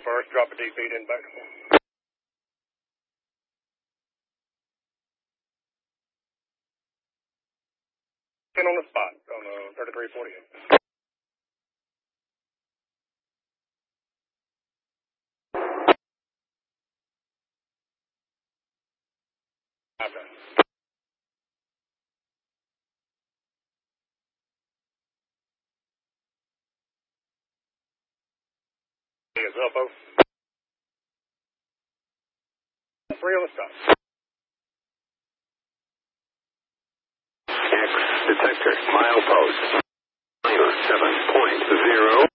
first, drop a deep feed in back. 10 on the spot on 3348. Okay. Is up, oh. 3 on the stop. X detector, milepost, -7.0.